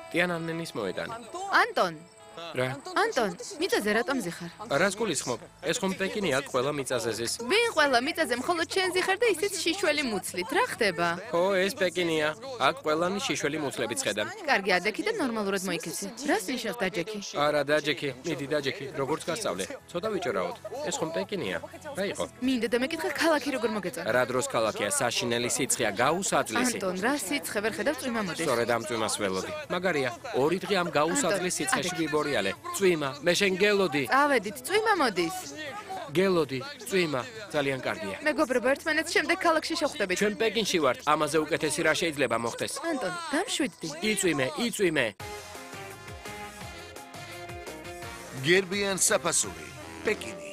ტიანანენის მოედანი. ანტონ, რა? ანტონ, მიწაზე რატომ ზიხარ? რას გულისხმობ? ეს ხომ პეკინი აქ ყველა მიწაზე ზის. ვინ ყველა მიწაზე მხოლოდ შენ ზიხარ და ისიც შიშველი მუცლით. რა ხდება? ხო, ეს პეკინია. აქ ყველანი შიშველი მუცლებით ხედან. კარგი, ადექი და ნორმალურად მოიქცე. რას ნიშნავს დაჯექი? არა, დაჯექი, მიდი დაჯექი. როგორც გასწავლე. ცოტა ვიჭრაოთ. ეს ხომ პეკინია. რა იყო? მინდა და მეკითხა ქალაქი როგორ მოგეწონა? რა დროს ქალაქია? საშინელი სიცხეა, გაუსაძლისი. ანტონ, რა სიცხე ვერ ხედავ წვიმა მოდის. სწორედ ამ წვიმას ველოდი. მაგარია, 2 დღე ამ გაუსაძლის სიცხეში ვიბორიალე. წვიმა, მე შენ გელოდი. წავედით, წვიმა მოდის. გელოდი, წვიმა, ძალიან კარგია. მეგობრებო, ერთმანეთს შემდეგ ქალაქში შეხვდებით. ჩვენ პეკინში ვართ, ამაზე უკეთესი რა შეიძლება მოხდეს. ანტონ, დამშვიდდი. იწვიმე. გერბიან საფასური, პეკინი.